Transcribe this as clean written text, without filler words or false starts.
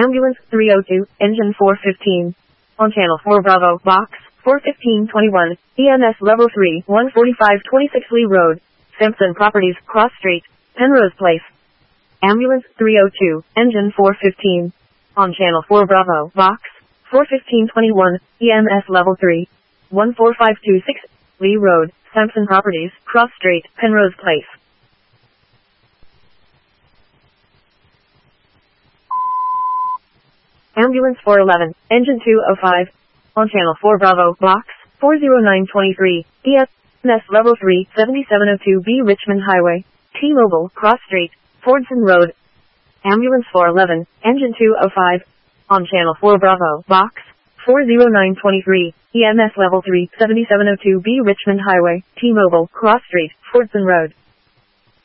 Ambulance 302, engine 415. On channel 4 Bravo, box 41521, EMS level 3, 14526 Lee Road, Simpson Properties, Cross Street, Penrose Place. Ambulance 302, engine 415. On channel 4 Bravo, box 41521, EMS level 3, 14526 Lee Road, Simpson Properties, Cross Street, Penrose Place. Ambulance 411, engine 205. On channel 4 Bravo, box 40923, EMS level 3, 7702B Richmond Highway, T-Mobile, Cross Street, Fordson Road. Ambulance 411, engine 205. On channel 4 Bravo, box 40923, EMS level 3, 7702B Richmond Highway, T-Mobile, Cross Street, Fordson Road.